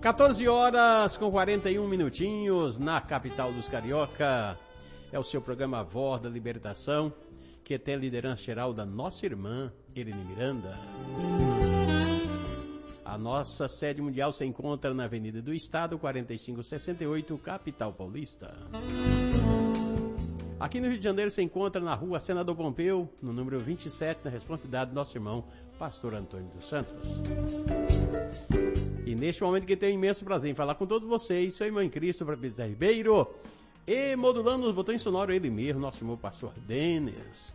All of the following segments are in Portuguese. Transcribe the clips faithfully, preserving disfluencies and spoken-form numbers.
quatorze horas com quarenta e um minutinhos na capital dos carioca. É o seu programa Voz da Libertação, que tem a liderança geral da nossa irmã Irene Miranda. A nossa sede mundial se encontra na Avenida do Estado, quarenta e cinco sessenta e oito, capital paulista. Aqui no Rio de Janeiro se encontra na rua Senador Pompeu, no número vinte e sete, na responsabilidade do nosso irmão, pastor Antônio dos Santos. E neste momento que tenho imenso prazer em falar com todos vocês, seu irmão em Cristo, para Bezerra Ribeiro, e modulando os botões sonoros ele mesmo, nosso irmão pastor Denis.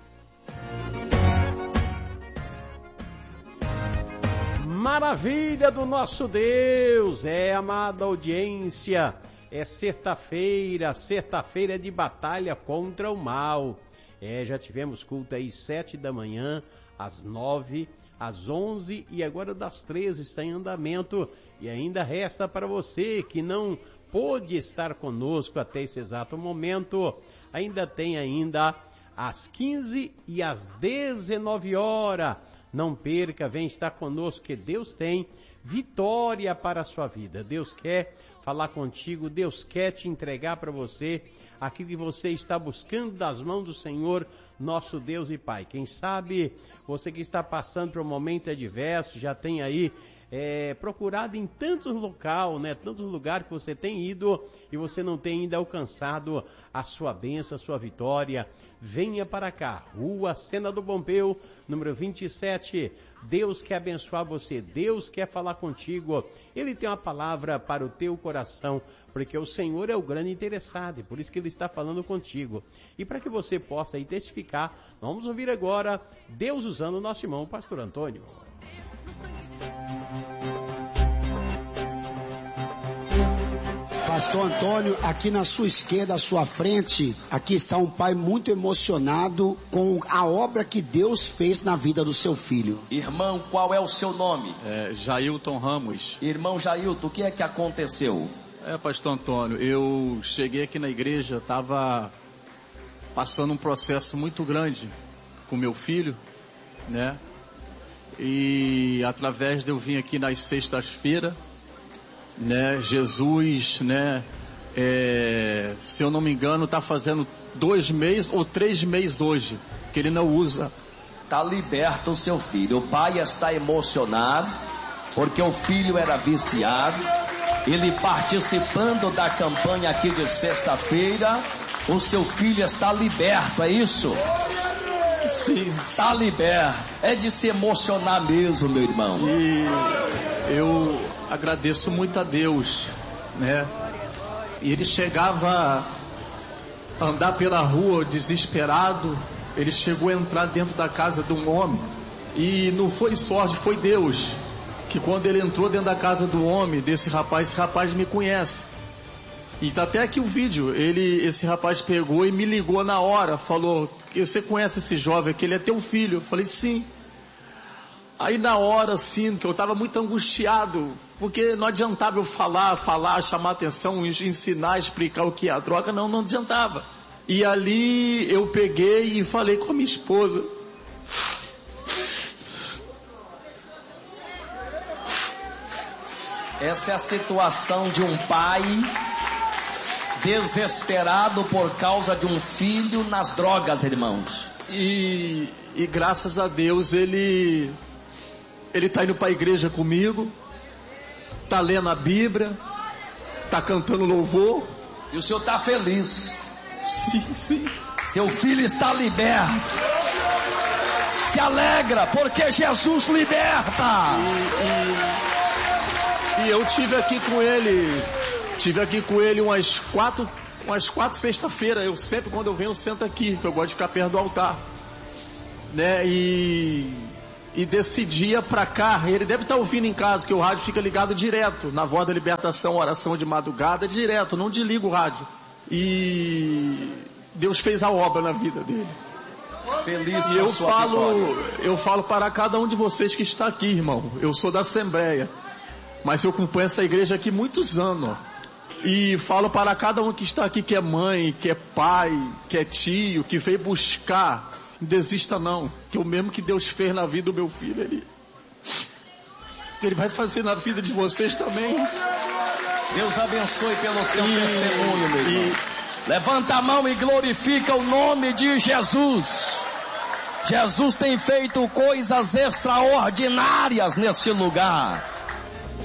Maravilha do nosso Deus, é, amada audiência, é sexta-feira, sexta-feira de batalha contra o mal. É, já tivemos culto aí sete da manhã, às nove, às onze e agora das treze está em andamento. E ainda resta para você que não pôde estar conosco até esse exato momento, ainda tem ainda às quinze e às dezenove horas. Não perca, vem estar conosco, que Deus tem vitória para a sua vida. Deus quer falar contigo, Deus quer te entregar para você aquilo que você está buscando das mãos do Senhor, nosso Deus e Pai. Quem sabe você que está passando por um momento adverso, já tem aí é, procurado em tantos locais, né, tantos lugares que você tem ido e você não tem ainda alcançado a sua bênção, a sua vitória. Venha para cá, Rua Senador Pompeu, número vinte e sete. Deus quer abençoar você, Deus quer falar contigo. Ele tem uma palavra para o teu coração, porque o Senhor é o grande interessado, e por isso que Ele está falando contigo. E para que você possa aí testificar, vamos ouvir agora Deus usando o nosso irmão, o pastor Antônio. Pastor Antônio, aqui na sua esquerda, à sua frente, aqui está um pai muito emocionado com a obra que Deus fez na vida do seu filho. Irmão, qual é o seu nome? É, Jailton Ramos. Irmão Jailton, o que é que aconteceu? É, pastor Antônio, eu cheguei aqui na igreja, estava passando um processo muito grande com meu filho, né? E através de eu vir aqui nas sextas-feiras, né, Jesus, né, é, se eu não me engano, está fazendo dois meses ou três meses hoje, que ele não usa. Está liberto o seu filho. O pai está emocionado, porque o filho era viciado. Ele participando da campanha aqui de sexta-feira, o seu filho está liberto, é isso? Sim. Está liberto. É de se emocionar mesmo, meu irmão. E eu agradeço muito a Deus, né? E ele chegava a andar pela rua desesperado. Ele chegou a entrar dentro da casa de um homem. E não foi sorte, foi Deus, que quando ele entrou dentro da casa do homem, desse rapaz, esse rapaz me conhece. E tá até aqui o vídeo. Ele, esse rapaz pegou e me ligou na hora, falou: você conhece esse jovem, que ele é teu filho? Eu falei: sim. Aí na hora, assim, que eu estava muito angustiado, porque não adiantava eu falar, falar, chamar atenção, ensinar, explicar o que é a droga, não, não adiantava. E ali eu peguei e falei com a minha esposa. Essa é a situação de um pai desesperado por causa de um filho nas drogas, irmãos. E, e graças a Deus ele... Ele está indo para a igreja comigo, está lendo a Bíblia, está cantando louvor. E o senhor está feliz? Sim, sim. Seu filho está liberto. Se alegra, porque Jesus liberta. E, e, e eu tive aqui com ele, tive aqui com ele umas quatro, umas quatro sexta-feira. Eu sempre, quando eu venho, eu sento aqui, porque eu gosto de ficar perto do altar, né? E... E decidia pra cá, ele deve estar ouvindo em casa, que o rádio fica ligado direto, na Voz da Libertação, oração de madrugada, direto, não desliga o rádio. E Deus fez a obra na vida dele. Feliz e com eu a sua falo, vitória. eu falo para cada um de vocês que está aqui, irmão. Eu sou da Assembleia, mas eu acompanho essa igreja aqui muitos anos, ó. E falo para cada um que está aqui, que é mãe, que é pai, que é tio, que veio buscar. Não desista não, que o mesmo que Deus fez na vida do meu filho, ele, Ele vai fazer na vida de vocês também. Deus abençoe pelo seu e, testemunho, meu irmão. E... Levanta a mão e glorifica o nome de Jesus. Jesus tem feito coisas extraordinárias neste lugar.